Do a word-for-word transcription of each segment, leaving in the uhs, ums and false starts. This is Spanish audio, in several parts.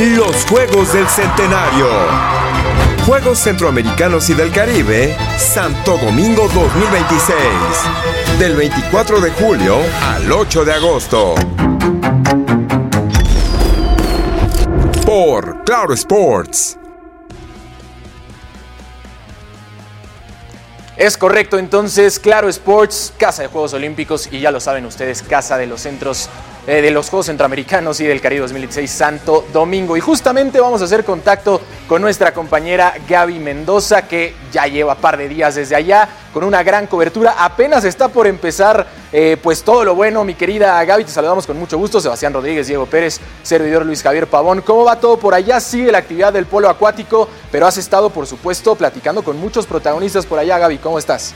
Los Juegos del Centenario. Juegos Centroamericanos y del Caribe, Santo Domingo dos mil veintiséis. Del veinticuatro de julio al ocho de agosto. Por Claro Sports. Es correcto, entonces, Claro Sports, casa de Juegos Olímpicos y ya lo saben ustedes, casa de los centros eh, de los Juegos Centroamericanos y del Caribe dos mil dieciséis, Santo Domingo. Y justamente vamos a hacer contacto con nuestra compañera Gaby Mendoza, que ya lleva par de días desde allá con una gran cobertura. Apenas está por empezar eh, pues todo lo bueno, mi querida Gaby, te saludamos con mucho gusto. Sebastián Rodríguez, Diego Pérez, servidor Luis Javier Pavón. ¿Cómo va todo por allá? Sigue la actividad del polo acuático, pero has estado, por supuesto, platicando con muchos protagonistas por allá. Gaby, ¿cómo estás?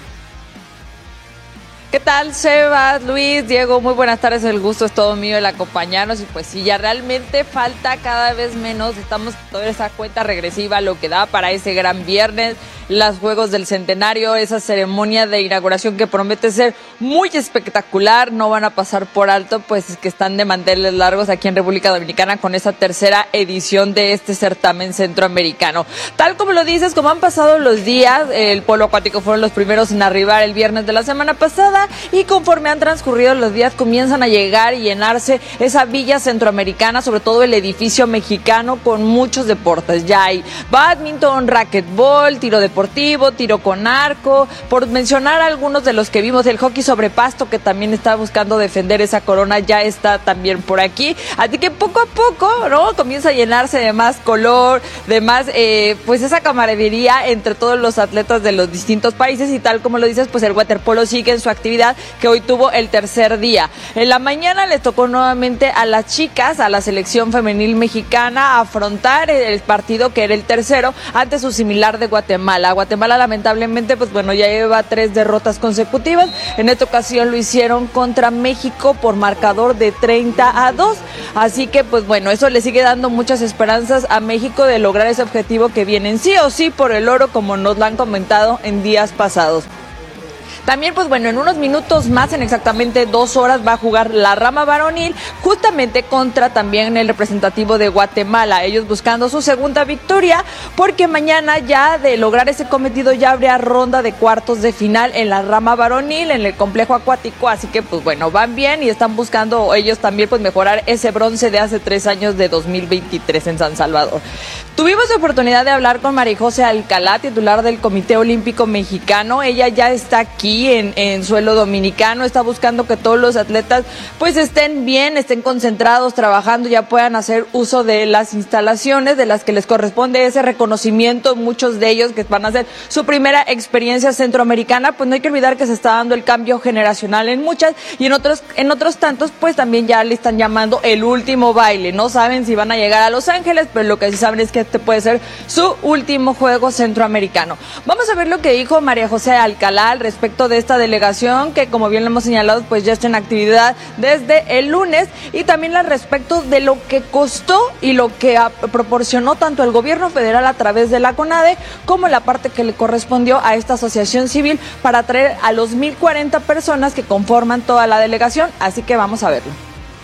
¿Qué tal, Sebas, Luis, Diego? Muy buenas tardes, el gusto es todo mío el acompañarnos. Y pues sí, ya realmente falta cada vez menos, estamos toda esa cuenta regresiva, lo que da para ese gran viernes, los Juegos del Centenario, esa ceremonia de inauguración que promete ser muy espectacular. No van a pasar por alto, pues es que están de manteles largos aquí en República Dominicana con esa tercera edición de este certamen centroamericano. Tal como lo dices, como han pasado los días, el polo acuático fueron los primeros en arribar el viernes de la semana pasada, y conforme han transcurrido los días comienzan a llegar y llenarse esa villa centroamericana, sobre todo el edificio mexicano, con muchos deportes. Ya hay bádminton, racquetball, tiro deportivo, tiro con arco, por mencionar algunos de los que vimos. El hockey sobre pasto, que también está buscando defender esa corona, ya está también por aquí. Así que poco a poco, ¿no?, comienza a llenarse de más color, de más, eh, pues esa camaradería entre todos los atletas de los distintos países. Y tal como lo dices, pues el waterpolo sigue en su actividad, que hoy tuvo el tercer día. En la mañana les tocó nuevamente a las chicas, a la selección femenil mexicana, afrontar el partido que era el tercero ante su similar de Guatemala. Guatemala lamentablemente, pues bueno, ya lleva tres derrotas consecutivas. En esta ocasión lo hicieron contra México por marcador de treinta a dos. Así que pues bueno, eso le sigue dando muchas esperanzas a México de lograr ese objetivo que vienen sí o sí por el oro, como nos lo han comentado en días pasados. También, pues bueno, en unos minutos más, en exactamente dos horas, va a jugar la rama varonil, justamente contra también el representativo de Guatemala. Ellos buscando su segunda victoria, porque mañana ya de lograr ese cometido ya habría ronda de cuartos de final en la rama varonil, en el complejo acuático. Así que, pues bueno, van bien y están buscando ellos también pues mejorar ese bronce de hace tres años de dos mil veintitrés en San Salvador. Tuvimos la oportunidad de hablar con María José Alcalá, titular del Comité Olímpico Mexicano. Ella ya está aquí En, en suelo dominicano, está buscando que todos los atletas pues estén bien, estén concentrados, trabajando, ya puedan hacer uso de las instalaciones de las que les corresponde ese reconocimiento. Muchos de ellos que van a hacer su primera experiencia centroamericana, pues no hay que olvidar que se está dando el cambio generacional en muchas, y en otros, en otros tantos pues también ya le están llamando el último baile. No saben si van a llegar a Los Ángeles, pero lo que sí saben es que este puede ser su último juego centroamericano. Vamos a ver lo que dijo María José Alcalá al respecto de esta delegación, que como bien lo hemos señalado, pues ya está en actividad desde el lunes, y también al respecto de lo que costó y lo que a, proporcionó tanto el gobierno federal a través de la CONADE como la parte que le correspondió a esta asociación civil para traer a los mil cuarenta personas que conforman toda la delegación. Así que vamos a verlo.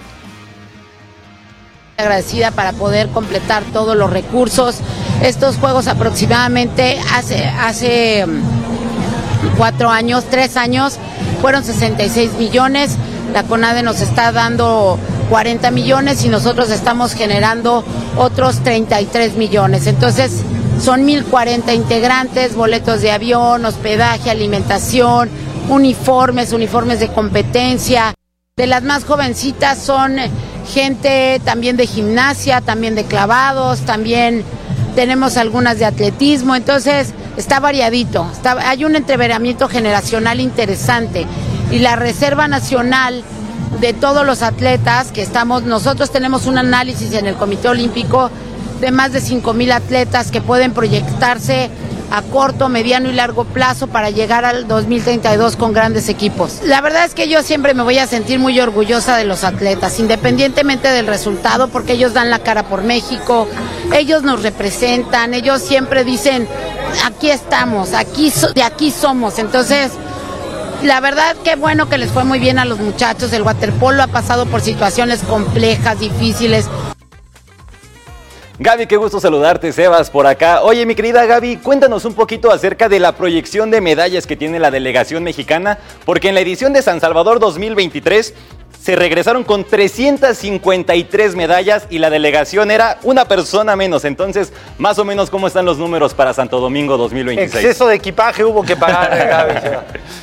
Agradecida para poder completar todos los recursos. Estos juegos aproximadamente hace hace cuatro años, tres años, fueron sesenta y seis millones, la CONADE nos está dando cuarenta millones y nosotros estamos generando otros treinta y tres millones, entonces son mil cuarenta integrantes, boletos de avión, hospedaje, alimentación, uniformes, uniformes de competencia. De las más jovencitas son gente también de gimnasia, también de clavados, también tenemos algunas de atletismo, entonces está variadito, está, hay un entreveramiento generacional interesante, y la Reserva Nacional de todos los atletas que estamos, nosotros tenemos un análisis en el Comité Olímpico de más de cinco mil atletas que pueden proyectarse a corto, mediano y largo plazo para llegar al dos mil treinta y dos con grandes equipos. La verdad es que yo siempre me voy a sentir muy orgullosa de los atletas, independientemente del resultado, porque ellos dan la cara por México, ellos nos representan, ellos siempre dicen, aquí estamos, aquí so- de aquí somos. Entonces, la verdad, qué bueno que les fue muy bien a los muchachos. El waterpolo ha pasado por situaciones complejas, difíciles. Gaby, qué gusto saludarte, Sebas, por acá. Oye, mi querida Gaby, cuéntanos un poquito acerca de la proyección de medallas que tiene la delegación mexicana, porque en la edición de San Salvador dos mil veintitrés se regresaron con trescientas cincuenta y tres medallas y la delegación era una persona menos. Entonces, más o menos, ¿cómo están los números para Santo Domingo dos mil veintiséis? Exceso de equipaje hubo que pagar, Gaby.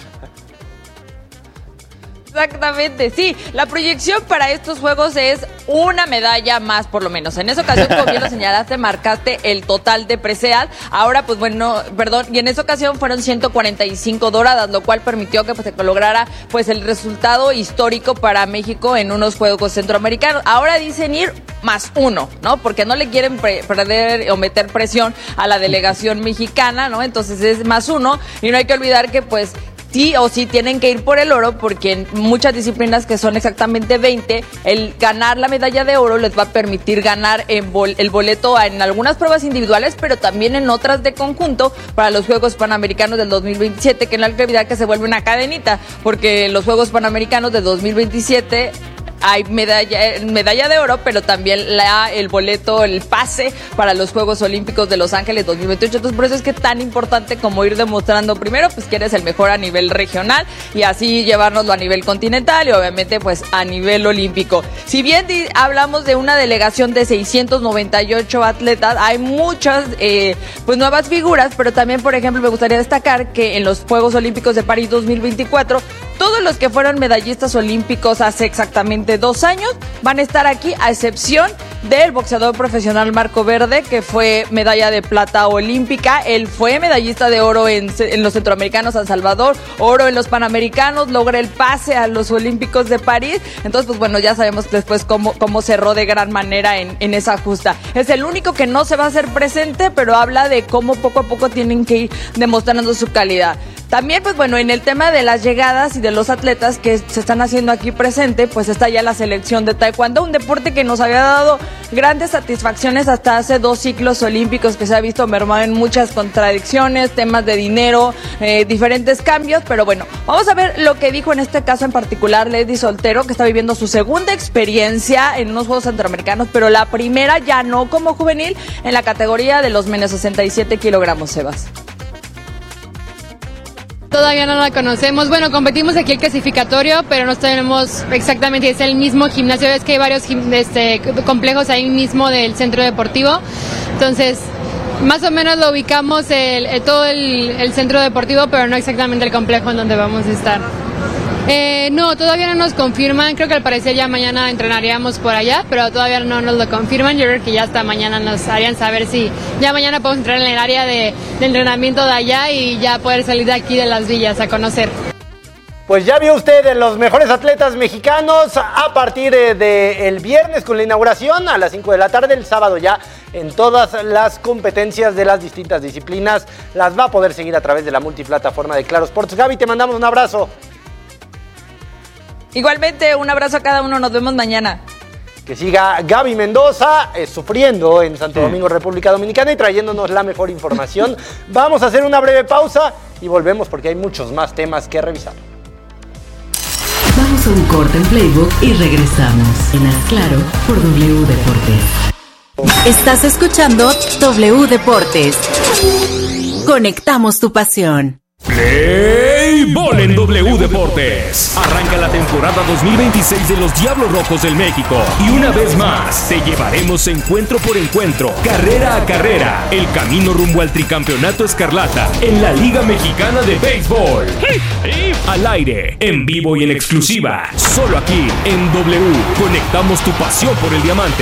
Exactamente, sí. La proyección para estos juegos es una medalla más, por lo menos. En esa ocasión, como bien lo señalaste, marcaste el total de preseas. Ahora, pues bueno, perdón, y en esa ocasión fueron ciento cuarenta y cinco doradas, lo cual permitió que pues, se lograra pues el resultado histórico para México en unos Juegos Centroamericanos. Ahora dicen ir más uno, ¿no? Porque no le quieren pre- perder o meter presión a la delegación mexicana, ¿no? Entonces es más uno, y no hay que olvidar que pues sí o sí tienen que ir por el oro, porque en muchas disciplinas que son exactamente veinte, el ganar la medalla de oro les va a permitir ganar en bol- el boleto en algunas pruebas individuales, pero también en otras de conjunto para los Juegos Panamericanos del dos mil veintisiete, que no hay que olvidar que se vuelve una cadenita, porque los Juegos Panamericanos de dos mil veintisiete hay medalla, medalla de oro, pero también la, el boleto, el pase para los Juegos Olímpicos de Los Ángeles dos mil veintiocho. Entonces, por eso es que es tan importante como ir demostrando primero, pues que eres el mejor a nivel regional y así llevárnoslo a nivel continental y obviamente pues a nivel olímpico. Si bien di, hablamos de una delegación de seiscientos noventa y ocho atletas, hay muchas eh, pues nuevas figuras, pero también, por ejemplo, me gustaría destacar que en los Juegos Olímpicos de París dos mil veinticuatro, todos los que fueron medallistas olímpicos hace exactamente dos años van a estar aquí, a excepción del boxeador profesional Marco Verde, que fue medalla de plata olímpica. Él fue medallista de oro en, en los Centroamericanos San Salvador, oro en los Panamericanos, logra el pase a los Olímpicos de París. Entonces, pues bueno, ya sabemos después cómo, cómo cerró de gran manera en, en esa justa. Es el único que no se va a hacer presente, pero habla de cómo poco a poco tienen que ir demostrando su calidad. También, pues bueno, en el tema de las llegadas y de los atletas que se están haciendo aquí presente, pues está ya la selección de taekwondo, un deporte que nos había dado grandes satisfacciones hasta hace dos ciclos olímpicos, que se ha visto mermado en muchas contradicciones, temas de dinero, eh, diferentes cambios, pero bueno, vamos a ver lo que dijo en este caso en particular Lady Soltero, que está viviendo su segunda experiencia en unos Juegos Centroamericanos, pero la primera ya no como juvenil en la categoría de los menos sesenta y siete kilogramos, Sebas. Todavía no la conocemos. Bueno, competimos aquí el clasificatorio, pero no tenemos exactamente, es el mismo gimnasio. Es que hay varios gim, este, complejos ahí mismo del centro deportivo. Entonces, más o menos lo ubicamos el, el, todo el, el centro deportivo, pero no exactamente el complejo en donde vamos a estar. Eh, no, todavía no nos confirman. Creo que al parecer ya mañana entrenaríamos por allá, pero todavía no nos lo confirman. Yo creo que ya hasta mañana nos harían saber si ya mañana podemos entrar en el área de, de entrenamiento de allá y ya poder salir de aquí de las villas a conocer. Pues ya vio usted de los mejores atletas mexicanos a partir del de, de viernes con la inauguración a las cinco de la tarde, el sábado ya en todas las competencias de las distintas disciplinas. Las va a poder seguir a través de la multiplataforma de Claro Sports. Gaby, te mandamos un abrazo. Igualmente, un abrazo a cada uno, nos vemos mañana. Que siga Gaby Mendoza eh, sufriendo en Santo Domingo, República Dominicana, y trayéndonos la mejor información. Vamos a hacer una breve pausa y volvemos porque hay muchos más temas que revisar. Vamos a un corte en Playbook y regresamos en Haz Claro por W Deportes. Estás escuchando W Deportes. Conectamos tu pasión. Play Ball en W Deportes. Arranca la temporada dos mil veintiséis de los Diablos Rojos del México. Y una vez más, te llevaremos encuentro por encuentro, carrera a carrera, el camino rumbo al tricampeonato escarlata en la Liga Mexicana de Béisbol. Al aire, en vivo y en exclusiva, solo aquí en W. Conectamos tu pasión por el diamante.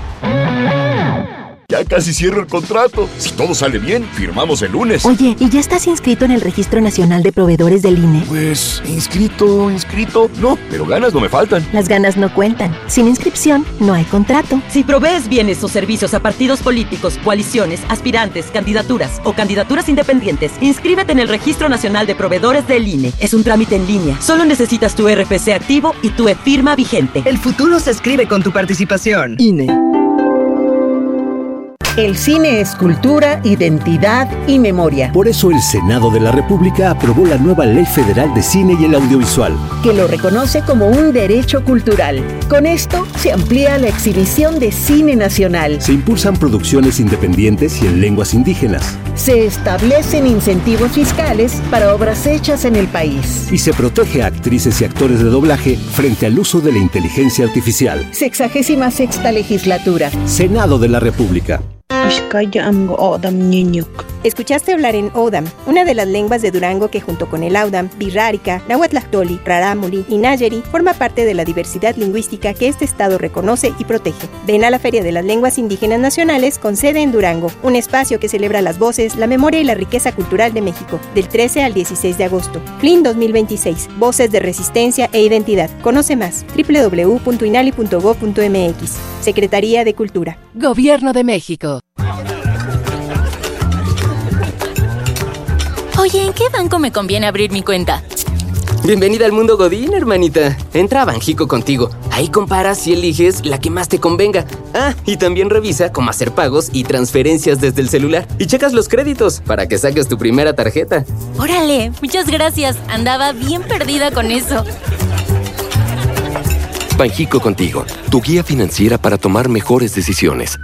Ya casi cierro el contrato. Si todo sale bien, firmamos el lunes. Oye, ¿y ya estás inscrito en el Registro Nacional de Proveedores del I N E? Pues, inscrito, inscrito, no, pero ganas no me faltan. Las ganas no cuentan. Sin inscripción, no hay contrato. Si provees bienes o servicios a partidos políticos, coaliciones, aspirantes, candidaturas o candidaturas independientes, inscríbete en el Registro Nacional de Proveedores del I N E. Es un trámite en línea. Solo necesitas tu R F C activo y tu e-firma vigente. El futuro se escribe con tu participación. I N E. El cine es cultura, identidad y memoria. Por eso el Senado de la República aprobó la nueva Ley Federal de Cine y el Audiovisual, que lo reconoce como un derecho cultural. Con esto se amplía la exhibición de cine nacional. Se impulsan producciones independientes y en lenguas indígenas. Se establecen incentivos fiscales para obras hechas en el país. Y se protege a actrices y actores de doblaje frente al uso de la inteligencia artificial. Sexagésima sexta legislatura. Senado de la República. Escuchaste hablar en Odam, una de las lenguas de Durango que junto con el Audam, Birrárica, Nahuatlactoli, Rarámuri y Nayeri forma parte de la diversidad lingüística que este estado reconoce y protege. Ven a la Feria de las Lenguas Indígenas Nacionales con sede en Durango, un espacio que celebra las voces, la memoria y la riqueza cultural de México, del trece al dieciséis de agosto. F L I N dos mil veintiséis, Voces de Resistencia e Identidad. Conoce más, doble u doble u doble u punto inali punto gob punto eme equis. Secretaría de Cultura. Gobierno de México. Oye, ¿en qué banco me conviene abrir mi cuenta? Bienvenida al mundo Godín, hermanita. Entra a Banjico contigo. Ahí comparas y eliges la que más te convenga. Ah, y también revisa cómo hacer pagos y transferencias desde el celular. Y checas los créditos para que saques tu primera tarjeta. Órale, muchas gracias. Andaba bien perdida con eso. Banjico contigo, tu guía financiera para tomar mejores decisiones.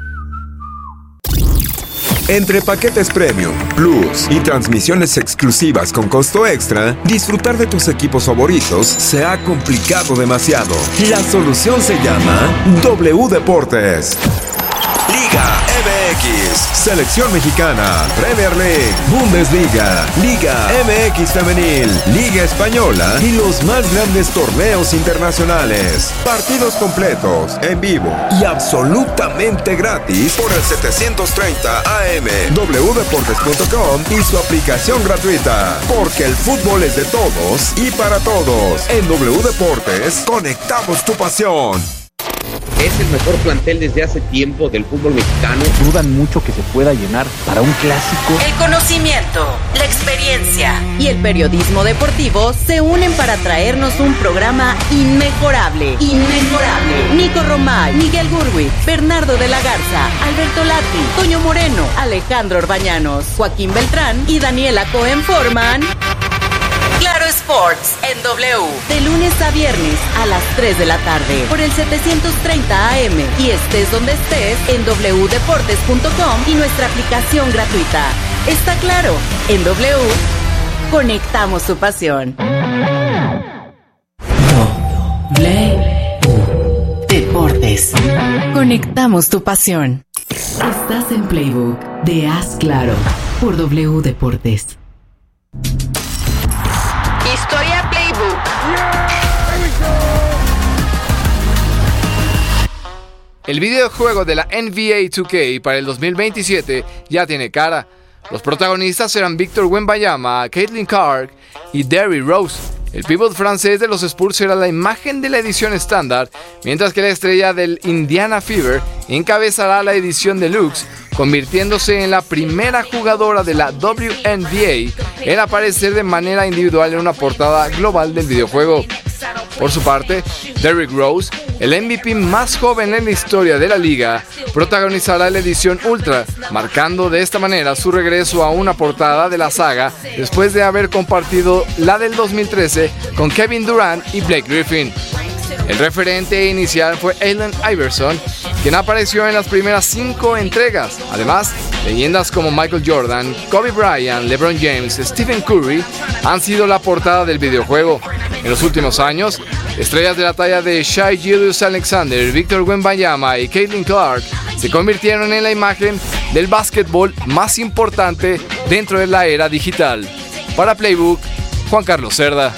Entre paquetes Premium, Plus y transmisiones exclusivas con costo extra, disfrutar de tus equipos favoritos se ha complicado demasiado. La solución se llama W Deportes. Liga M X, Selección Mexicana, Premier League, Bundesliga, Liga M X Femenil, Liga Española y los más grandes torneos internacionales. Partidos completos, en vivo y absolutamente gratis por el setecientos treinta A M, doble u deportes punto com y su aplicación gratuita. Porque el fútbol es de todos y para todos. En W Deportes, conectamos tu pasión. Es el mejor plantel desde hace tiempo del fútbol mexicano. Dudan mucho que se pueda llenar para un clásico. El conocimiento, la experiencia y el periodismo deportivo se unen para traernos un programa inmejorable. Inmejorable. Nico Romay, Miguel Gurwi, Bernardo de la Garza, Alberto Lati, Toño Moreno, Alejandro Orbañanos, Joaquín Beltrán y Daniela Cohen forman Claro Sports en W. De lunes a viernes a las tres de la tarde por el setecientos treinta A M y estés donde estés en doble u deportes punto com y nuestra aplicación gratuita. Está claro, en W conectamos tu pasión. W Deportes. Conectamos tu pasión. Estás en Playbook de Haz Claro por W Deportes. Historia Playbook. El videojuego de la N B A dos K para el dos mil veintisiete ya tiene cara. Los protagonistas serán Victor Wembanyama, Caitlin Clark y Derrick Rose. El pívot francés de los Spurs será la imagen de la edición estándar, mientras que la estrella del Indiana Fever encabezará la edición deluxe, convirtiéndose en la primera jugadora de la W N B A en aparecer de manera individual en una portada global del videojuego. Por su parte, Derrick Rose, el M V P más joven en la historia de la liga, protagonizará la edición Ultra, marcando de esta manera su regreso a una portada de la saga después de haber compartido la del dos mil trece con Kevin Durant y Blake Griffin. El referente inicial fue Allen Iverson, quien apareció en las primeras cinco entregas. Además, leyendas como Michael Jordan, Kobe Bryant, LeBron James, Stephen Curry han sido la portada del videojuego. En los últimos años, estrellas de la talla de Shai Gilgeous-Alexander, Victor Wembanyama y Caitlin Clark se convirtieron en la imagen del básquetbol más importante dentro de la era digital. Para Playbook, Juan Carlos Cerda.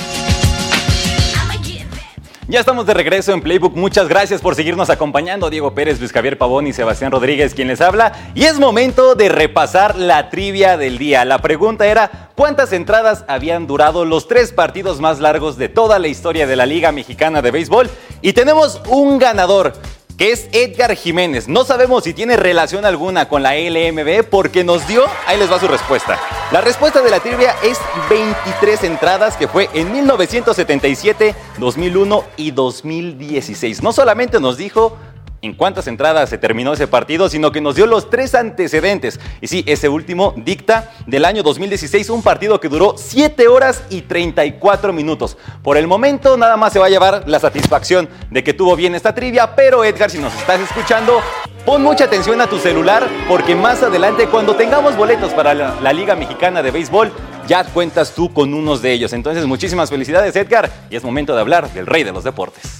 Ya estamos de regreso en Playbook. Muchas gracias por seguirnos acompañando. Diego Pérez, Luis Javier Pavón y Sebastián Rodríguez, quien les habla. Y es momento de repasar la trivia del día. La pregunta era, ¿cuántas entradas habían durado los tres partidos más largos de toda la historia de la Liga Mexicana de Béisbol? Y tenemos un ganador, que es Edgar Jiménez. No sabemos si tiene relación alguna con la L M B porque nos dio, ahí les va su respuesta. La respuesta de la trivia es veintitrés entradas, que fue en mil novecientos setenta y siete, dos mil uno y dos mil dieciséis. No solamente nos dijo en cuántas entradas se terminó ese partido, sino que nos dio los tres antecedentes. Y sí, ese último dicta del año dos mil dieciséis, un partido que duró siete horas y treinta y cuatro minutos. Por el momento, nada más se va a llevar la satisfacción de que tuvo bien esta trivia, pero Edgar, si nos estás escuchando, pon mucha atención a tu celular, porque más adelante, cuando tengamos boletos para la, la Liga Mexicana de Béisbol, ya cuentas tú con unos de ellos. Entonces, muchísimas felicidades, Edgar, y es momento de hablar del rey de los deportes.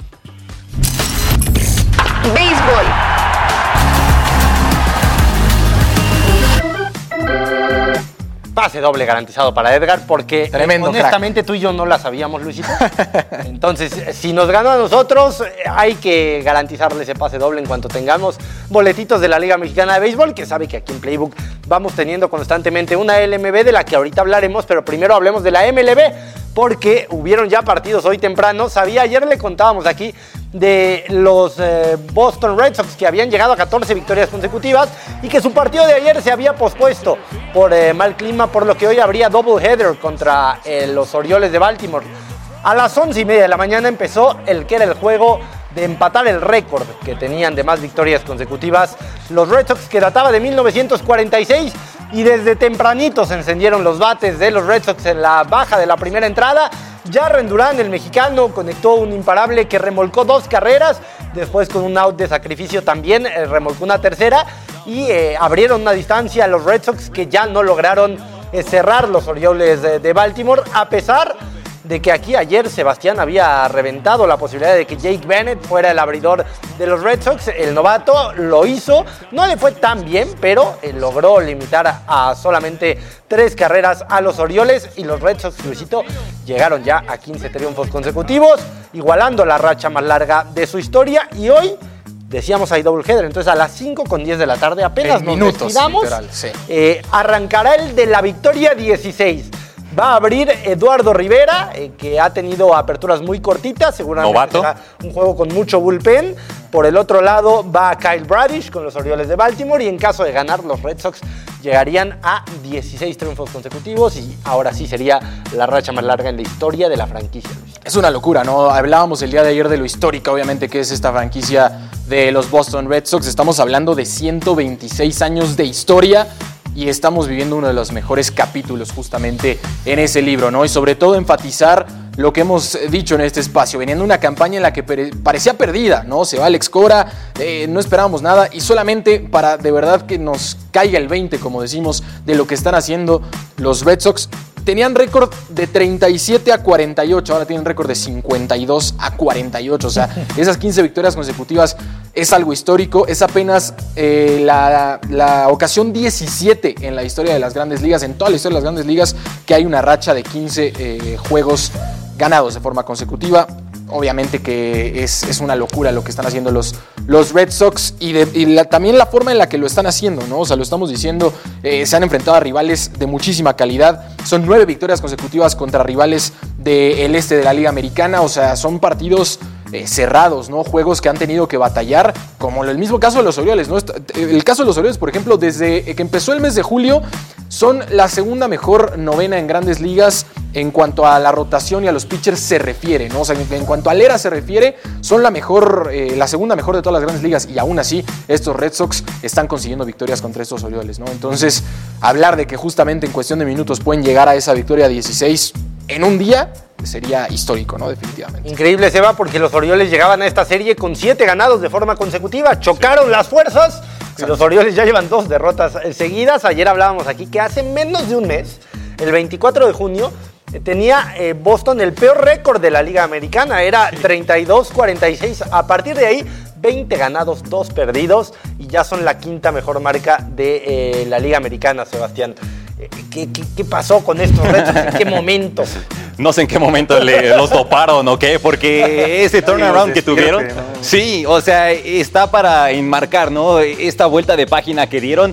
Béisbol. Pase doble garantizado para Edgar, porque Tremendo, honestamente crack. Tú y yo no la sabíamos, Luisito. Entonces, si nos gana a nosotros, hay que garantizarle ese pase doble en cuanto tengamos boletitos de la Liga Mexicana de Béisbol, que sabe que aquí en Playbook vamos teniendo constantemente una L M B de la que ahorita hablaremos, pero primero hablemos de la M L B, porque hubieron ya partidos hoy temprano. Sabía, ayer le contábamos aquí de los eh, Boston Red Sox, que habían llegado a catorce victorias consecutivas y que su partido de ayer se había pospuesto por eh, mal clima, por lo que hoy habría doubleheader contra eh, los Orioles de Baltimore. A las once y media de la mañana empezó el que era el juego de empatar el récord que tenían de más victorias consecutivas los Red Sox, que databa de mil novecientos cuarenta y seis, y desde tempranito se encendieron los bates de los Red Sox en la baja de la primera entrada. Jarren Duran, el mexicano, conectó un imparable que remolcó dos carreras, después con un out de sacrificio también eh, remolcó una tercera, y eh, abrieron una distancia a los Red Sox que ya no lograron eh, cerrar los Orioles de, de Baltimore, a pesar de que aquí ayer Sebastián había reventado la posibilidad de que Jake Bennett fuera el abridor de los Red Sox. El novato lo hizo, no le fue tan bien, pero eh, logró limitar a, a solamente tres carreras a los Orioles, y los Red Sox, Luisito, llegaron ya a quince triunfos consecutivos, igualando la racha más larga de su historia. Y hoy, decíamos, hay doubleheader, entonces a las cinco con diez de la tarde, apenas en nos minutos, despidamos, literal, sí. eh, arrancará el de la victoria dieciséis. Va a abrir Eduardo Rivera, eh, que ha tenido aperturas muy cortitas, seguramente Novato. será un juego con mucho bullpen. Por el otro lado va Kyle Bradish con los Orioles de Baltimore, y en caso de ganar, los Red Sox llegarían a dieciséis triunfos consecutivos, y ahora sí sería la racha más larga en la historia de la franquicia. Es una locura, ¿no? Hablábamos el día de ayer de lo histórica, obviamente, que es esta franquicia de los Boston Red Sox. Estamos hablando de ciento veintiséis años de historia, y estamos viviendo uno de los mejores capítulos justamente en ese libro, ¿no? Y sobre todo enfatizar lo que hemos dicho en este espacio, veniendo una campaña en la que parecía perdida, ¿no? Se va Alex Cora, eh, no esperábamos nada, y solamente para de verdad que nos caiga el veinte, como decimos, de lo que están haciendo los Red Sox. Tenían récord de treinta y siete a cuarenta y ocho, ahora tienen récord de cincuenta y dos a cuarenta y ocho, o sea, esas quince victorias consecutivas es algo histórico. Es apenas eh, la, la ocasión diecisiete en la historia de las Grandes Ligas, en toda la historia de las Grandes Ligas, que hay una racha de quince eh, juegos ganados de forma consecutiva. Obviamente que es, es una locura lo que están haciendo los, los Red Sox, y, de, y la, también la forma en la que lo están haciendo, ¿no? O sea, lo estamos diciendo, eh, se han enfrentado a rivales de muchísima calidad. Son nueve victorias consecutivas contra rivales del este de la Liga Americana. O sea, son partidos eh, cerrados, ¿no? Juegos que han tenido que batallar, como el mismo caso de los Orioles, ¿no? El caso de los Orioles, por ejemplo, desde que empezó el mes de julio, son la segunda mejor novena en Grandes Ligas en cuanto a la rotación y a los pitchers se refiere, ¿no? O sea, en cuanto a Lera se refiere, son la mejor, eh, la segunda mejor de todas las Grandes Ligas, y aún así estos Red Sox están consiguiendo victorias contra estos Orioles, ¿no? Entonces, hablar de que justamente en cuestión de minutos pueden llegar a esa victoria dieciséis en un día sería histórico, ¿no? Definitivamente. Increíble, Seba, porque los Orioles llegaban a esta serie con siete ganados de forma consecutiva, chocaron las fuerzas. Y los Orioles ya llevan dos derrotas seguidas. Ayer hablábamos aquí que hace menos de un mes, el veinticuatro de junio, tenía eh, Boston el peor récord de la Liga Americana. Era treinta y dos cuarenta y seis. A partir de ahí, veinte ganados, dos perdidos. Y ya son la quinta mejor marca de eh, la Liga Americana, Sebastián. ¿Qué, qué, qué pasó con estos Red Sox? ¿En qué momento? No sé en qué momento le, los doparon o qué, porque ese turnaround que tuvieron, sí, o sea, está para enmarcar, ¿no? Esta vuelta de página que dieron.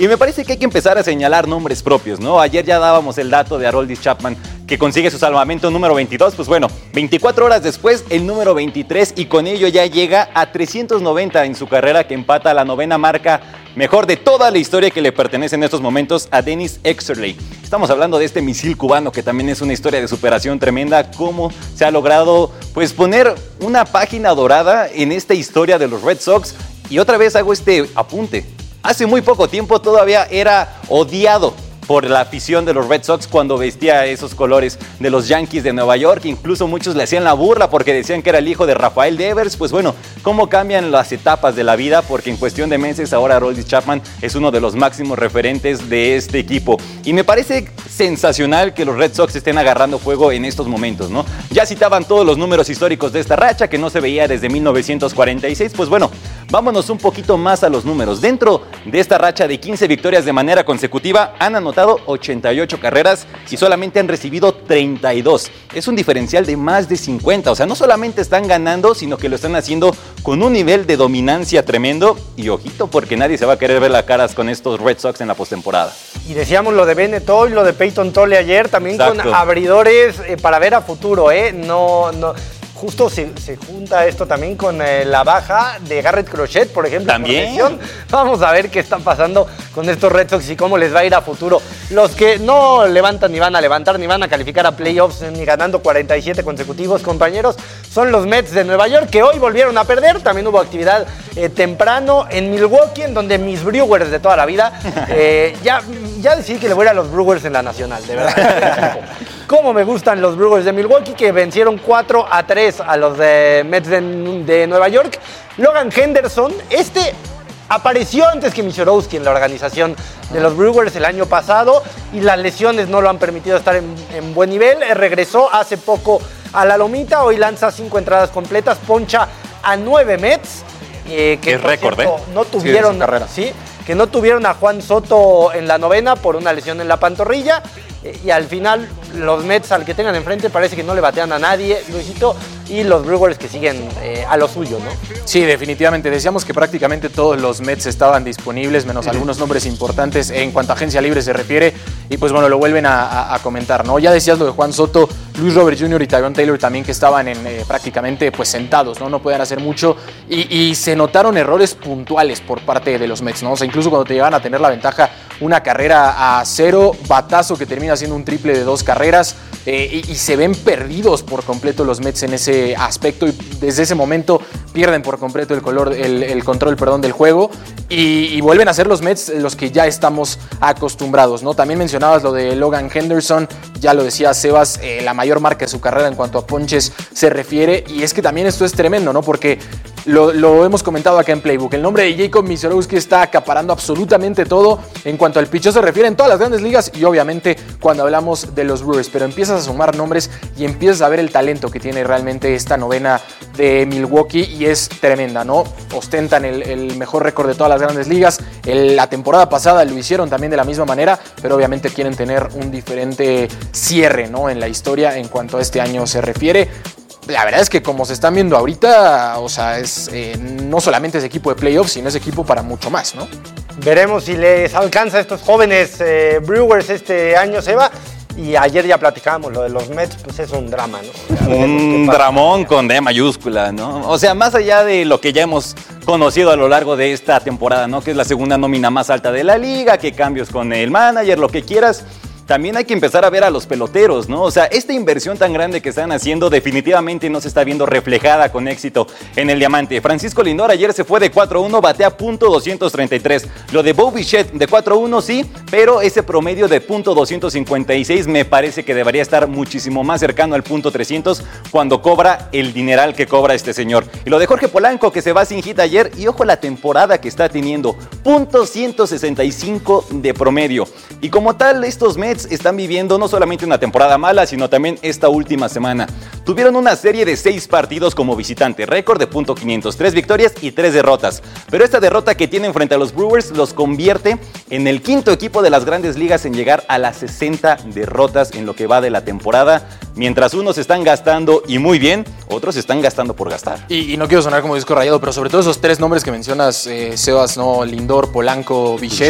Y me parece que hay que empezar a señalar nombres propios, ¿no? Ayer ya dábamos el dato de Aroldis Chapman, que consigue su salvamento número veintidós. Pues bueno, veinticuatro horas después, el número veintitrés, y con ello ya llega a trescientos noventa en su carrera, que empata la novena marca mejor de toda la historia que le pertenece en estos momentos a Dennis Eckersley. Estamos hablando de este misil cubano, que también es una historia de superación tremenda, cómo se ha logrado pues poner una página dorada en esta historia de los Red Sox. Y otra vez hago este apunte. Hace muy poco tiempo todavía era odiado por la afición de los Red Sox cuando vestía esos colores de los Yankees de Nueva York. Incluso muchos le hacían la burla porque decían que era el hijo de Rafael Devers. Pues bueno, cómo cambian las etapas de la vida, porque en cuestión de meses ahora Aroldis Chapman es uno de los máximos referentes de este equipo. Y me parece sensacional que los Red Sox estén agarrando fuego en estos momentos, ¿no? Ya citaban todos los números históricos de esta racha que no se veía desde mil novecientos cuarenta y seis. Pues bueno, vámonos un poquito más a los números. Dentro de esta racha de quince victorias de manera consecutiva, han anotado ochenta y ocho carreras y solamente han recibido treinta y dos. Es un diferencial de más de cincuenta. O sea, no solamente están ganando, sino que lo están haciendo con un nivel de dominancia tremendo. Y ojito, porque nadie se va a querer ver las caras con estos Red Sox en la postemporada. Y decíamos lo de Bennett hoy, lo de Peyton Tolle ayer, también Exacto. con abridores eh, para ver a futuro, ¿eh? No, no. Justo se, se junta esto también con eh, la baja de Garrett Crochet, por ejemplo. También. Por Vamos a ver qué está pasando con estos Red Sox y cómo les va a ir a futuro. Los que no levantan ni van a levantar, ni van a calificar a playoffs, ni ganando cuarenta y siete consecutivos, compañeros, son los Mets de Nueva York, que hoy volvieron a perder. También hubo actividad eh, temprano en Milwaukee, en donde mis Brewers de toda la vida, eh, ya, ya decidí que le voy a ir a los Brewers en la Nacional, de verdad. Cómo me gustan los Brewers de Milwaukee, que vencieron cuatro a tres a los de Mets de, de Nueva York. Logan Henderson, este apareció antes que Michorowski en la organización de los Brewers el año pasado y las lesiones no lo han permitido estar en, en buen nivel. Eh, regresó hace poco a la lomita, hoy lanza cinco entradas completas, poncha a nueve Mets. Eh, que es récord, ¿eh? No tuvieron, sí, ¿sí? que no tuvieron a Juan Soto en la novena por una lesión en la pantorrilla. Y al final los Mets, al que tengan enfrente, parece que no le batean a nadie, Luisito, y los Brewers que siguen eh, a lo suyo, ¿no? Sí, definitivamente. Decíamos que prácticamente todos los Mets estaban disponibles, menos algunos nombres importantes en cuanto a agencia libre se refiere, y pues bueno, lo vuelven a, a, a comentar, ¿no? Ya decías lo de Juan Soto, Luis Robert junior y Tyrone Taylor también, que estaban en, eh, prácticamente pues sentados, ¿no? No podían hacer mucho, y, y se notaron errores puntuales por parte de los Mets, ¿no? O sea, incluso cuando te llegaban a tener la ventaja, una carrera a cero, batazo que termina haciendo un triple de dos carreras, eh, y, y se ven perdidos por completo los Mets en ese aspecto, y desde ese momento pierden por completo el, color, el, el control perdón, del juego, y, y vuelven a ser los Mets los que ya estamos acostumbrados, ¿no? También mencionabas lo de Logan Henderson, ya lo decía Sebas, eh, la mayor marca de su carrera en cuanto a ponches se refiere, y es que también esto es tremendo, ¿no? Porque Lo, lo hemos comentado acá en Playbook. El nombre de Jacob Michorowski está acaparando absolutamente todo en cuanto al picheo se refiere en todas las grandes ligas y obviamente cuando hablamos de los Brewers. Pero empiezas a sumar nombres y empiezas a ver el talento que tiene realmente esta novena de Milwaukee y es tremenda, ¿no? Ostentan el, el mejor récord de todas las grandes ligas. El, la temporada pasada lo hicieron también de la misma manera, pero obviamente quieren tener un diferente cierre, ¿no? En la historia en cuanto a este año se refiere. La verdad es que como se están viendo ahorita, o sea, es eh, no solamente es equipo de playoffs, sino es equipo para mucho más, ¿no? Veremos si les alcanza a estos jóvenes eh, Brewers este año, Seba. Y ayer ya platicábamos, lo de los Mets, pues es un drama, ¿no? Un dramón con D mayúscula, ¿no? O sea, más allá de lo que ya hemos conocido a lo largo de esta temporada, ¿no? Que es la segunda nómina más alta de la liga, que cambios con el manager, lo que quieras. También hay que empezar a ver a los peloteros, ¿no? O sea, esta inversión tan grande que están haciendo definitivamente no se está viendo reflejada con éxito en el diamante. Francisco Lindor ayer se fue de cuatro uno, batea punto doscientos treinta y tres. Lo de Bo Bichette de cuatro uno sí, pero ese promedio de punto doscientos cincuenta y seis me parece que debería estar muchísimo más cercano al punto trescientos cuando cobra el dineral que cobra este señor. Y lo de Jorge Polanco que se va sin hit ayer y ojo la temporada que está teniendo, punto ciento sesenta y cinco de promedio. Y como tal, estos Mets están viviendo no solamente una temporada mala, sino también esta última semana. Tuvieron una serie de seis partidos como visitante, récord de punto quinientos, tres victorias y tres derrotas. Pero esta derrota que tienen frente a los Brewers los convierte en el quinto equipo de las grandes ligas en llegar a las sesenta derrotas en lo que va de la temporada, mientras unos están gastando y muy bien, otros están gastando por gastar. Y, y no quiero sonar como disco rayado, pero sobre todo esos tres nombres que mencionas, eh, Sebas, ¿no? Lindor, Polanco, Bichette.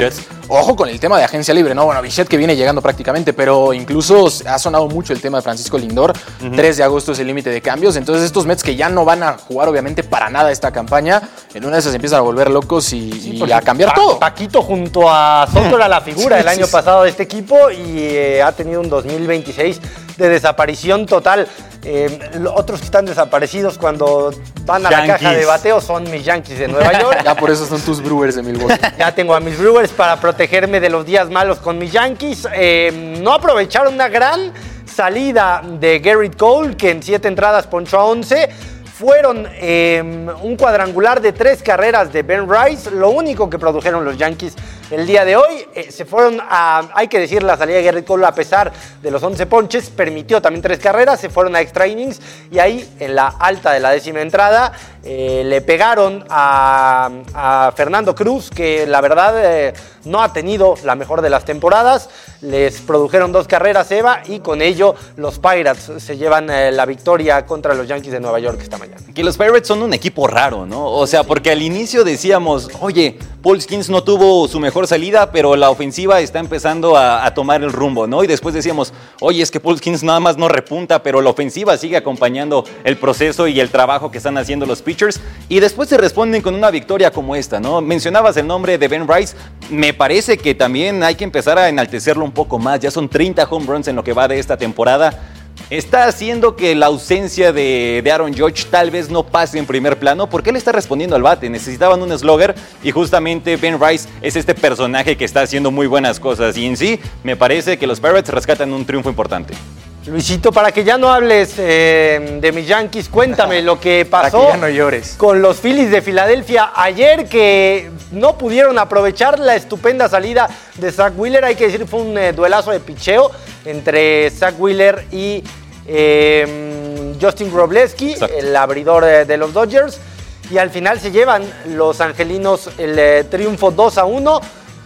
Ojo con el tema de agencia libre, ¿no? Bueno, Bichette que viene llegando prácticamente, pero incluso ha sonado mucho el tema de Francisco Lindor. Uh-huh. tres de agosto es el límite de cambios. Entonces estos Mets que ya no van a jugar obviamente para nada esta campaña, en una de esas empiezan a volver locos y, sí, y a cambiar pa- todo. Paquito junto a Soto era la figura sí, el año sí, pasado de este equipo y eh, ha tenido un dos mil veintiséis de desaparición total. Eh, otros que están desaparecidos cuando van a Yankees. La caja de bateo son mis Yankees de Nueva York. Ya por eso son tus Brewers de Milwaukee. Ya tengo a mis Brewers para protegerme de los días malos con mis Yankees. Eh, no aprovecharon una gran salida de Garrett Cole, que en siete entradas ponchó a once. Fueron eh, un cuadrangular de tres carreras de Ben Rice, lo único que produjeron los Yankees el día de hoy. Eh, se fueron a, hay que decir, la salida de Garrett Cole, a pesar de los once ponches, permitió también tres carreras, se fueron a extra innings y ahí en la alta de la décima entrada eh, le pegaron a, a Fernando Cruz, que la verdad eh, no ha tenido la mejor de las temporadas. Les produjeron dos carreras, Eva, y con ello los Pirates se llevan eh, la victoria contra los Yankees de Nueva York esta mañana. Que los Pirates son un equipo raro, ¿no? O sea, porque al inicio decíamos, oye, Paul Skeens no tuvo su mejor salida, pero la ofensiva está empezando a, a tomar el rumbo, ¿no? Y después decíamos, oye, es que Paul Skeens nada más no repunta, pero la ofensiva sigue acompañando el proceso y el trabajo que están haciendo los pitchers. Y después se responden con una victoria como esta, ¿no? Mencionabas el nombre de Ben Rice. Me parece que también hay que empezar a enaltecerlo un poco más. Ya son treinta home runs en lo que va de esta temporada. Está haciendo que la ausencia de, de Aaron Judge tal vez no pase en primer plano, porque él está respondiendo al bate. Necesitaban un slugger y justamente Ben Rice es este personaje que está haciendo muy buenas cosas. Y en sí, me parece que los Pirates rescatan un triunfo importante. Luisito, para que ya no hables eh, de mis Yankees, cuéntame lo que pasó para que ya no llores. Con los Phillies de Filadelfia ayer, que no pudieron aprovechar la estupenda salida de Zach Wheeler. Hay que decir, fue un eh, duelazo de picheo entre Zach Wheeler y eh, Justin Wrobleski, el abridor eh, de los Dodgers. Y al final se llevan los angelinos el eh, triunfo dos a uno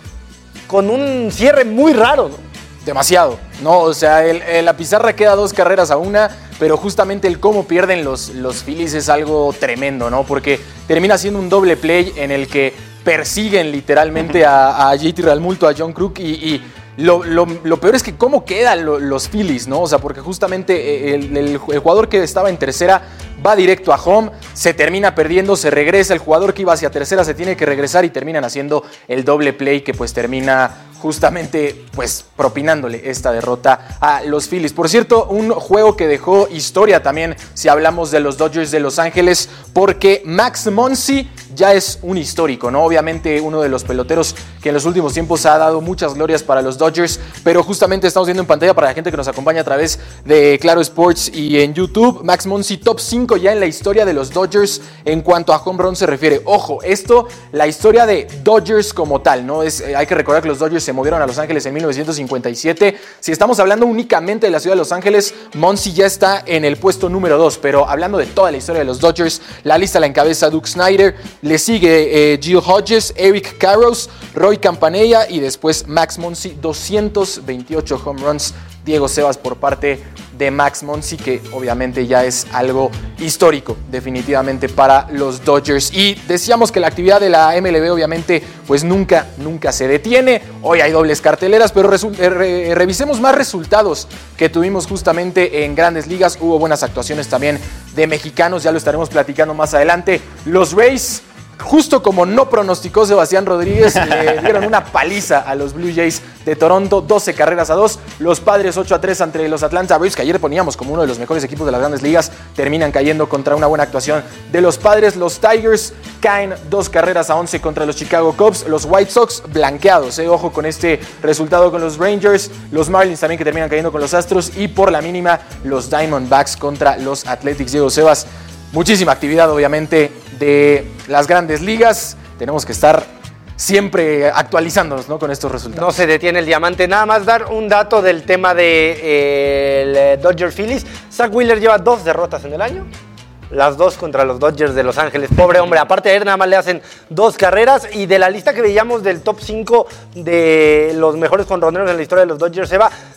con un cierre muy raro, ¿no? Demasiado, ¿no? O sea, el, el, la pizarra queda dos carreras a una, pero justamente el cómo pierden los, los Phillies es algo tremendo, ¿no? Porque termina siendo un doble play en el que persiguen literalmente a, a J T Realmuto, a John Kruk, y, y lo, lo, lo peor es que cómo quedan lo, los Phillies, ¿no? O sea, porque justamente el, el, el jugador que estaba en tercera va directo a home, se termina perdiendo, se regresa, el jugador que iba hacia tercera se tiene que regresar y terminan haciendo el doble play que pues termina justamente pues propinándole esta derrota a los Phillies. Por cierto, un juego que dejó historia también si hablamos de los Dodgers de Los Ángeles, porque Max Muncy ya es un histórico, ¿no? Obviamente uno de los peloteros que en los últimos tiempos ha dado muchas glorias para los Dodgers, pero justamente estamos viendo en pantalla para la gente que nos acompaña a través de Claro Sports y en YouTube, Max Muncy top cinco ya en la historia de los Dodgers en cuanto a home run se refiere. Ojo, esto, la historia de Dodgers como tal, ¿no? Es, hay que recordar que los Dodgers se movieron a Los Ángeles en mil novecientos cincuenta y siete. Si estamos hablando únicamente de la ciudad de Los Ángeles, Muncy ya está en el puesto número dos, pero hablando de toda la historia de los Dodgers, la lista la encabeza Duke Snider, le sigue eh, Gil Hodges, Eric Karros, Roy Campanella y después Max Muncy, doscientos veintiocho home runs. Diego Sebas por parte de Max Muncy, que obviamente ya es algo histórico definitivamente para los Dodgers. Y decíamos que la actividad de la M L B obviamente pues nunca, nunca se detiene. Hoy hay dobles carteleras, pero resu- re- revisemos más resultados que tuvimos justamente en Grandes Ligas. Hubo buenas actuaciones también de mexicanos, ya lo estaremos platicando más adelante. Los Rays, justo como no pronosticó Sebastián Rodríguez, le dieron una paliza a los Blue Jays de Toronto, doce carreras a dos. Los Padres ocho a tres ante los Atlanta Braves, que ayer poníamos como uno de los mejores equipos de las Grandes Ligas, terminan cayendo contra una buena actuación de los Padres. Los Tigers caen dos carreras a once contra los Chicago Cubs. Los White Sox blanqueados, eh. ojo con este resultado con los Rangers. Los Marlins también que terminan cayendo con los Astros. Y por la mínima, los Diamondbacks contra los Athletics. Diego Sebas, muchísima actividad obviamente de las Grandes Ligas. Tenemos que estar siempre actualizándonos, ¿no?, con estos resultados. No se detiene el diamante. Nada más dar un dato del tema de eh, el Dodger Phillies. Zach Wheeler lleva dos derrotas en el año. Las dos contra los Dodgers de Los Ángeles. Pobre hombre, aparte de él nada más le hacen dos carreras. Y de la lista que veíamos del top cinco de los mejores jonroneros en la historia de los Dodgers, se va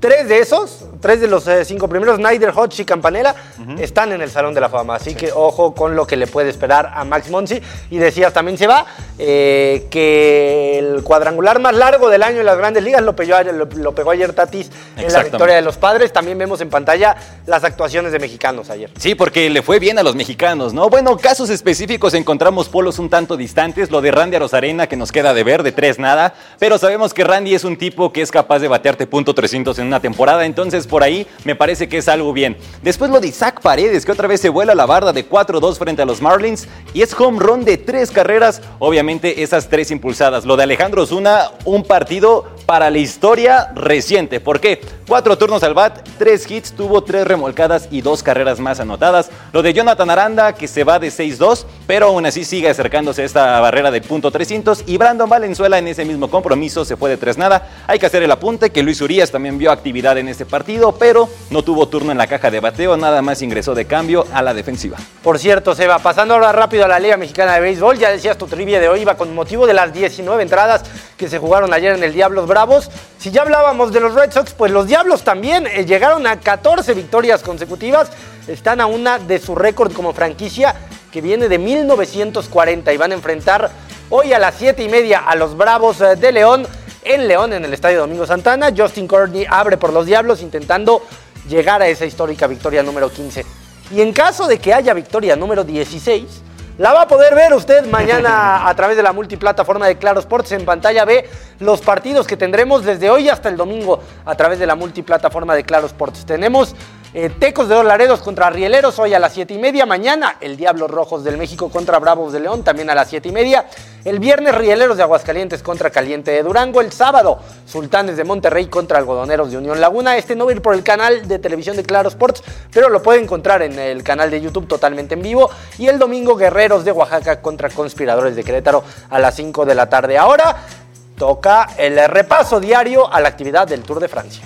tres de esos, tres de los eh, cinco primeros, Snyder, Hodge y Campanella, uh-huh. están en el Salón de la Fama. Así sí. que ojo con lo que le puede esperar a Max Muncy. Y decías, también se va, eh, que el cuadrangular más largo del año en las Grandes Ligas lo pegó, lo, lo pegó ayer Tatis en la victoria de los Padres. También vemos en pantalla las actuaciones de mexicanos ayer. Sí, porque le fue bien a los mexicanos, ¿no? Bueno, casos específicos encontramos polos un tanto distantes. Lo de Randy Arozarena, que nos queda de ver, de tres nada. Pero sabemos que Randy es un tipo que es capaz de batearte punto trescientos en una temporada. Entonces, por ahí me parece que es algo bien. Después lo de Isaac Paredes, que otra vez se vuela la barda de cuatro dos frente a los Marlins. Y es home run de tres carreras. Obviamente, esas tres impulsadas. Lo de Alejandro Osuna, un partido para la historia reciente. ¿Por qué? Cuatro turnos al bat, tres hits, tuvo tres remolcadas y dos carreras más anotadas. Lo de Jonathan Aranda, que se va de seis dos, pero aún así sigue acercándose a esta barrera de punto trescientos. Y Brandon Valenzuela en ese mismo compromiso se fue de tres nada. Hay que hacer el apunte que Luis Urias también vio actividad en este partido, pero no tuvo turno en la caja de bateo, nada más ingresó de cambio a la defensiva. Por cierto, Seba, pasando ahora rápido a la Liga Mexicana de Béisbol, ya decías tu trivia de hoy iba con motivo de las diecinueve entradas que se jugaron ayer en el Diablos Bravos. Si ya hablábamos de los Red Sox, pues los Diablos también eh, llegaron a catorce victorias consecutivas, están a una de su récord como franquicia que viene de mil novecientos cuarenta y van a enfrentar hoy a las siete y media a los Bravos eh, de León, en León, en el Estadio Domingo Santana. Justin Courtney abre por los Diablos intentando llegar a esa histórica victoria número quince. Y en caso de que haya victoria número dieciséis, la va a poder ver usted mañana a través de la multiplataforma de Claro Sports. En pantalla ve los partidos que tendremos desde hoy hasta el domingo a través de la multiplataforma de Claro Sports. Tenemos eh, Tecos de Laredos contra Rieleros hoy a las siete y media. Mañana el Diablos Rojos del México contra Bravos de León también a las siete y media. El viernes Rieleros de Aguascalientes contra Caliente de Durango. El sábado Sultanes de Monterrey contra Algodoneros de Unión Laguna. Este no va a ir por el canal de televisión de Claro Sports, pero lo puede encontrar en el canal de YouTube totalmente en vivo. Y el domingo Guerreros de Oaxaca contra Conspiradores de Querétaro a las cinco de la tarde. Ahora toca el repaso diario a la actividad del Tour de Francia.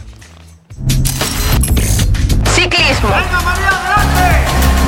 Ciclismo. ¡Venga, María, adelante!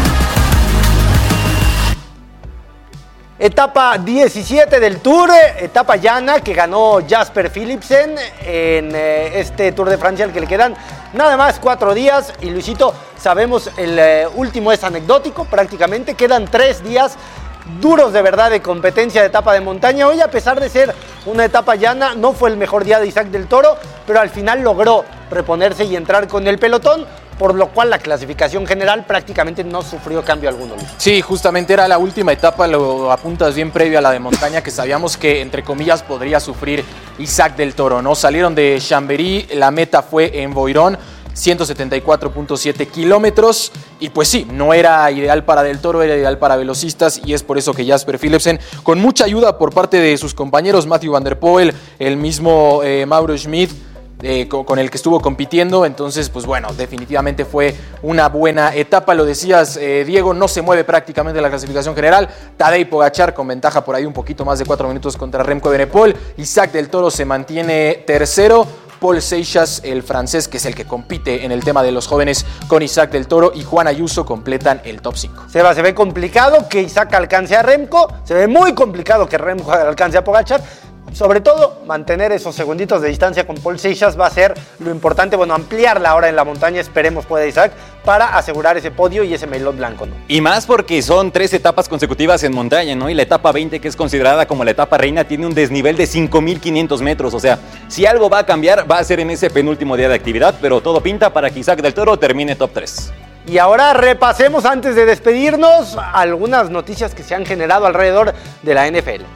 Etapa diecisiete del Tour, etapa llana que ganó Jasper Philipsen en eh, este Tour de Francia al que le quedan nada más cuatro días. Y Luisito, sabemos el eh, último es anecdótico, prácticamente quedan tres días duros de verdad de competencia de etapa de montaña. Hoy, a pesar de ser una etapa llana, no fue el mejor día de Isaac del Toro, pero al final logró reponerse y entrar con el pelotón, por lo cual la clasificación general prácticamente no sufrió cambio alguno, Luis. Sí, justamente era la última etapa, lo apuntas bien previo a la de montaña, que sabíamos que, entre comillas, podría sufrir Isaac del Toro, ¿no? Salieron de Chambéry, la meta fue en Boirón, ciento setenta y cuatro punto siete kilómetros, y pues sí, no era ideal para Del Toro, era ideal para velocistas, y es por eso que Jasper Philipsen, con mucha ayuda por parte de sus compañeros, Matthew Van Der Poel, el mismo eh, Mauro Schmidt, Eh, con, con el que estuvo compitiendo, entonces pues bueno, definitivamente fue una buena etapa. Lo decías, eh, Diego, no se mueve prácticamente la clasificación general. Tadej Pogačar con ventaja por ahí un poquito más de cuatro minutos contra Remco Evenepoel. Isaac del Toro se mantiene tercero. Paul Seixas, el francés, que es el que compite en el tema de los jóvenes con Isaac del Toro, y Juan Ayuso completan el top cinco. Seba, se ve complicado que Isaac alcance a Remco, se ve muy complicado que Remco alcance a Pogačar. Sobre todo, mantener esos segunditos de distancia con Paul Seixas va a ser lo importante. Bueno, ampliarla ahora en la montaña, esperemos pueda Isaac, para asegurar ese podio y ese maillot blanco, ¿no? Y más porque son tres etapas consecutivas en montaña, ¿no? Y la etapa veinte, que es considerada como la etapa reina, tiene un desnivel de cinco mil quinientos metros. O sea, si algo va a cambiar, va a ser en ese penúltimo día de actividad, pero todo pinta para que Isaac del Toro termine top tres. Y ahora repasemos, antes de despedirnos, algunas noticias que se han generado alrededor de la N F L.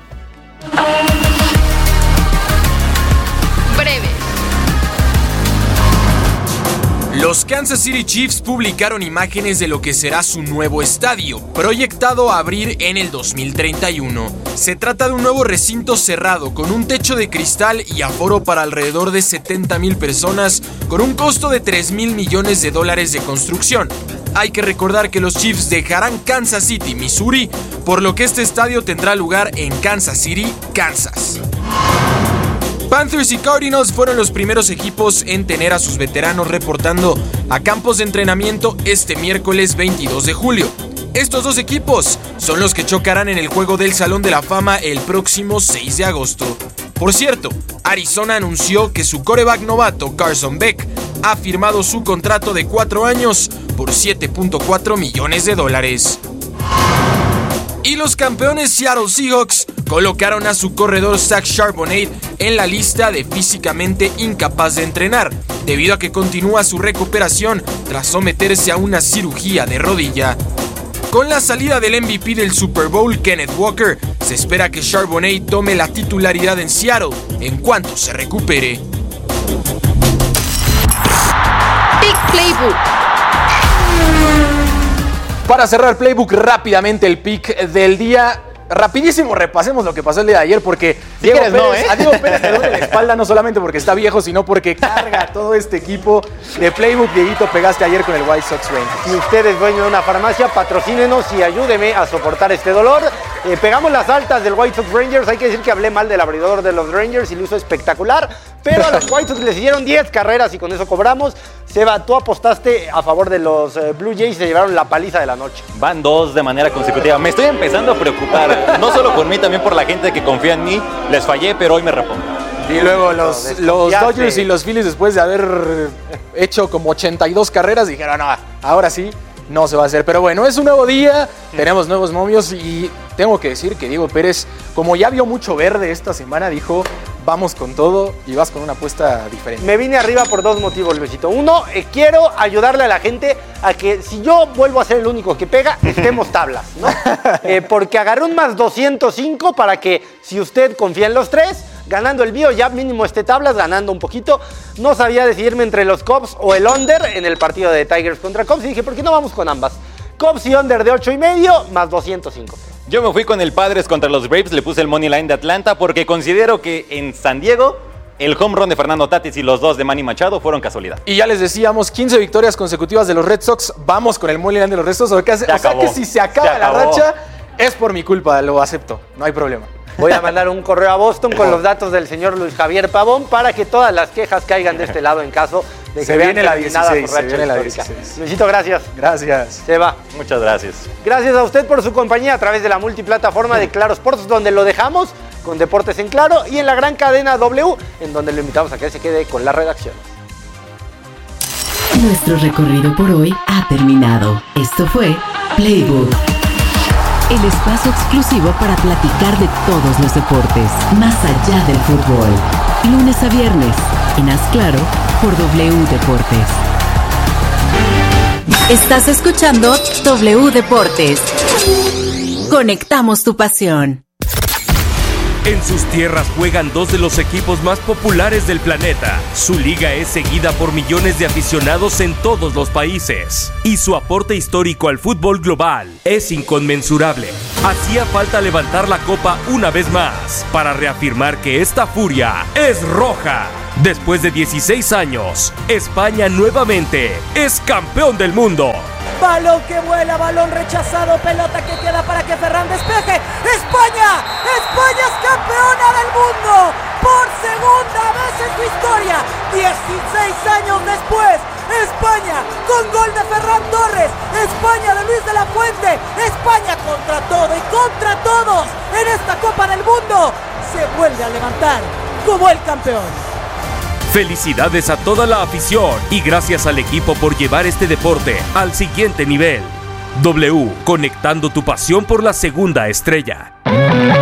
Breve. Los Kansas City Chiefs publicaron imágenes de lo que será su nuevo estadio, proyectado a abrir en el dos mil treinta y uno. Se trata de un nuevo recinto cerrado con un techo de cristal y aforo para alrededor de setenta mil personas, con un costo de tres mil millones de dólares de construcción. Hay que recordar que los Chiefs dejarán Kansas City, Missouri, por lo que este estadio tendrá lugar en Kansas City, Kansas. Panthers y Cardinals fueron los primeros equipos en tener a sus veteranos reportando a campos de entrenamiento este miércoles veintidós de julio. Estos dos equipos son los que chocarán en el juego del Salón de la Fama el próximo seis de agosto. Por cierto, Arizona anunció que su quarterback novato Carson Beck ha firmado su contrato de cuatro años por siete punto cuatro millones de dólares. Y los campeones Seattle Seahawks colocaron a su corredor Zach Charbonnet en la lista de físicamente incapaz de entrenar, debido a que continúa su recuperación tras someterse a una cirugía de rodilla. Con la salida del M V P del Super Bowl, Kenneth Walker, se espera que Charbonnet tome la titularidad en Seattle en cuanto se recupere. Big Playbook. Para cerrar Playbook rápidamente el pick del día. Rapidísimo, repasemos lo que pasó el día de ayer porque Si Diego quieres, Pérez, no, ¿eh? a Diego Pérez le duele la espalda no solamente porque está viejo, sino porque carga todo este equipo de Playbook. Dieguito, pegaste ayer con el White Sox Rangers. Si usted es dueño de una farmacia, patrocínenos y ayúdeme a soportar este dolor. Eh, pegamos las altas del White Sox Rangers. Hay que decir que hablé mal del abridor de los Rangers y lo hizo espectacular. Pero a los White Sox les hicieron diez carreras y con eso cobramos. Seba, tú apostaste a favor de los eh, Blue Jays y se llevaron la paliza de la noche. Van dos de manera consecutiva. Me estoy empezando a preocupar, no solo por mí, también por la gente que confía en mí. Les fallé, pero hoy me repongo. Y luego los, los Dodgers y los Phillies, después de haber hecho como ochenta y dos carreras, dijeron, no, ahora sí, no se va a hacer. Pero bueno, es un nuevo día, tenemos nuevos momios y tengo que decir que Diego Pérez, como ya vio mucho verde esta semana, dijo, vamos con todo y vas con una apuesta diferente. Me vine arriba por dos motivos, Luisito. Uno, eh, quiero ayudarle a la gente a que si yo vuelvo a ser el único que pega, estemos tablas, ¿no? Eh, porque agarré un más doscientos cinco para que si usted confía en los tres, ganando el mío ya mínimo esté tablas, ganando un poquito. No sabía decidirme entre los Cubs o el under en el partido de Tigers contra Cubs y dije, ¿por qué no vamos con ambas? Cubs y under de ocho y medio más doscientos cinco. Yo me fui con el Padres contra los Braves, le puse el money line de Atlanta porque considero que en San Diego el home run de Fernando Tatis y los dos de Manny Machado fueron casualidad. Y ya les decíamos, quince victorias consecutivas de los Red Sox, vamos con el money line de los Red Sox. O sea, o sea que si se acaba se la racha, es por mi culpa, lo acepto, no hay problema. Voy a mandar un correo a Boston con los datos del señor Luis Javier Pavón para que todas las quejas caigan de este lado en caso de que se vean viene la terminada dieciséis, su racha se viene la histórica. dieciséis. Luisito, gracias. Gracias. Seba. Muchas gracias. Gracias a usted por su compañía a través de la multiplataforma de Claro Sports, donde lo dejamos con Deportes en Claro, y en la gran cadena W, en donde lo invitamos a que se quede con la redacción. Nuestro recorrido por hoy ha terminado. Esto fue Playbook, el espacio exclusivo para platicar de todos los deportes, más allá del fútbol. Lunes a viernes, en Haz Claro, por W Deportes. Estás escuchando W Deportes. Conectamos tu pasión. En sus tierras juegan dos de los equipos más populares del planeta. Su liga es seguida por millones de aficionados en todos los países. Y su aporte histórico al fútbol global es inconmensurable. Hacía falta levantar la copa una vez más para reafirmar que esta furia es roja. Después de dieciséis años, España nuevamente es campeón del mundo. Balón que vuela, balón rechazado, pelota que queda para que Ferran despeje. ¡España! ¡España es campeona del mundo! Por segunda vez en su historia, dieciséis años después, España con gol de Ferran Torres, España de Luis de la Fuente, España contra todo y contra todos en esta Copa del Mundo, se vuelve a levantar como el campeón. Felicidades a toda la afición y gracias al equipo por llevar este deporte al siguiente nivel. W, conectando tu pasión por la segunda estrella.